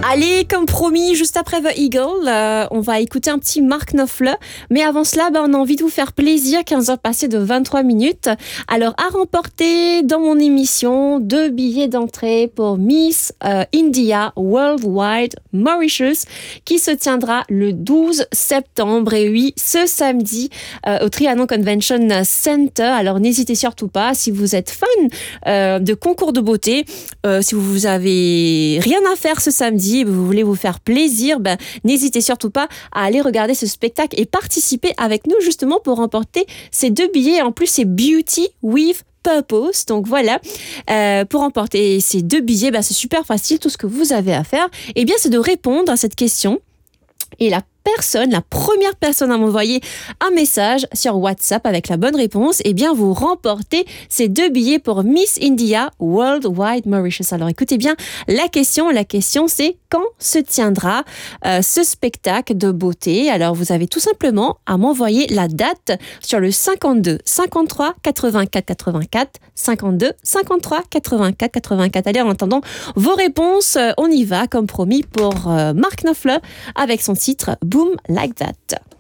Allez, comme promis, juste après The Eagle, on va écouter un petit Mark Knopfler. Mais avant cela, on a envie de vous faire plaisir, 15h passées de 23 minutes. Alors, à remporter dans mon émission, 2 billets d'entrée pour Miss India Worldwide Mauritius, qui se tiendra le 12 septembre. Et oui, ce samedi, au Trianon Convention Center. Alors, n'hésitez surtout pas, si vous êtes fan de concours de beauté, si vous avez rien à faire ce samedi, vous voulez vous faire plaisir, n'hésitez surtout pas à aller regarder ce spectacle et participer avec nous justement pour remporter ces 2 billets. En plus, c'est Beauty with Purpose. Donc voilà, pour remporter ces 2 billets, c'est super facile. Tout ce que vous avez à faire, c'est de répondre à cette question. Et la première personne à m'envoyer un message sur WhatsApp avec la bonne réponse, vous remportez ces 2 billets pour Miss India Worldwide Mauritius. Alors écoutez bien la question c'est quand se tiendra ce spectacle de beauté. Alors vous avez tout simplement à m'envoyer la date sur le 52 53 84 84 52 53 84 84. Allez, en attendant vos réponses, on y va comme promis pour Mark Knopfler avec son titre Boom Like That.